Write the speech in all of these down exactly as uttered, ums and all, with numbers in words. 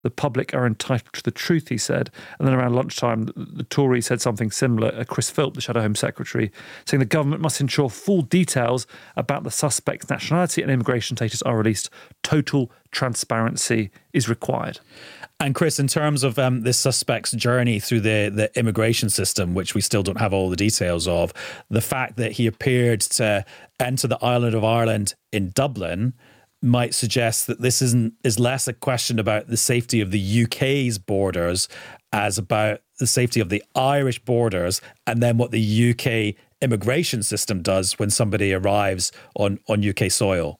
The public are entitled to the truth, he said. And then around lunchtime, the, the Tory said something similar. Uh, Chris Philp, the Shadow Home Secretary, saying the government must ensure full details about the suspect's nationality and immigration status are released. Total transparency is required. And Chris, in terms of um, this suspect's journey through the, the immigration system, which we still don't have all the details of, the fact that he appeared to enter the island of Ireland in Dublin might suggest that this isn't is less a question about the safety of the U K's borders as about the safety of the Irish borders, and then what the U K immigration system does when somebody arrives on, on U K soil.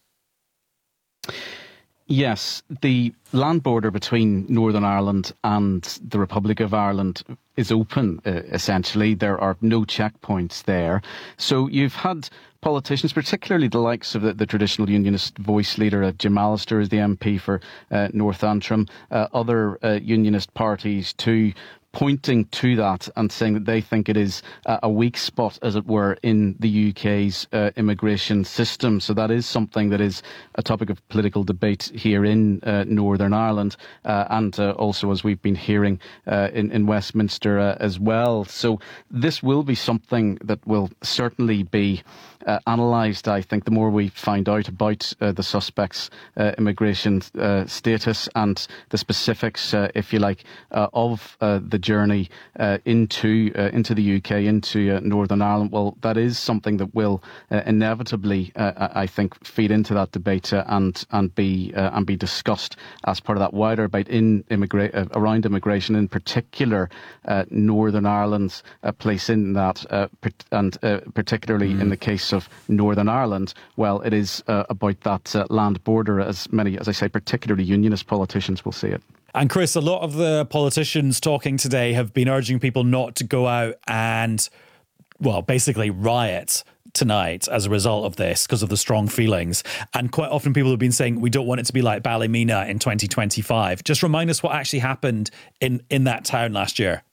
Yes, the land border between Northern Ireland and the Republic of Ireland is open, uh, essentially. There are no checkpoints there. So you've had politicians, particularly the likes of the, the traditional unionist voice leader, uh, Jim Allister is the M P for uh, North Antrim, uh, other uh, unionist parties too, pointing to that and saying that they think it is uh, a weak spot, as it were, in the U K's uh, immigration system. So that is something that is a topic of political debate here in uh, Northern Ireland uh, and uh, also, as we've been hearing, uh, in, in Westminster uh, as well. So this will be something that will certainly be Uh, analysed, I think, the more we find out about uh, the suspect's uh, immigration uh, status and the specifics, uh, if you like, uh, of uh, the journey uh, into uh, into the U K, into uh, Northern Ireland. Well, that is something that will uh, inevitably, uh, I think, feed into that debate uh, and and be uh, and be discussed as part of that wider debate in immigra- uh, around immigration, in particular uh, Northern Ireland's uh, place in that, uh, and uh, particularly mm. in the case of Northern Ireland. Well, it is uh, about that uh, land border, as many, as I say, particularly unionist politicians will see it. And Chris, a lot of the politicians talking today have been urging people not to go out and, well, basically riot tonight as a result of this, because of the strong feelings. And quite often people have been saying, we don't want it to be like Ballymena in twenty twenty-five. Just remind us what actually happened in, in that town last year.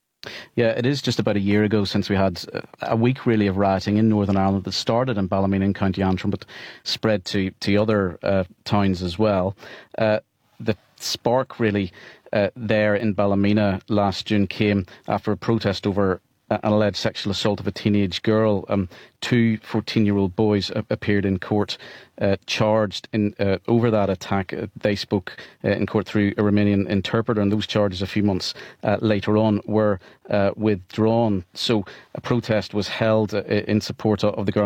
Yeah, it is just about a year ago since we had a week really of rioting in Northern Ireland that started in Ballymena in County Antrim but spread to, to other uh, towns as well. Uh, the spark really uh, there in Ballymena last June came after a protest over an alleged sexual assault of a teenage girl. Um, two fourteen-year-old boys uh, appeared in court uh, charged in uh, over that attack. Uh, they spoke uh, in court through a Romanian interpreter, and those charges a few months uh, later on were uh, withdrawn. So a protest was held uh, in support of the girl.